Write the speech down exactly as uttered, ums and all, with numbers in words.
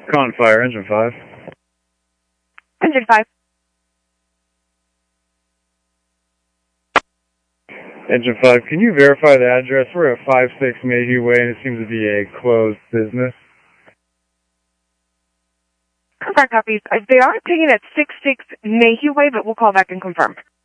Con Fire, Engine five. Engine five. Engine five, can you verify the address? We're at five six Mayhew Way, and it seems to be a closed business. Confirm copies. Uh, They are taking at six six Mayhew Way, but we'll call back and confirm.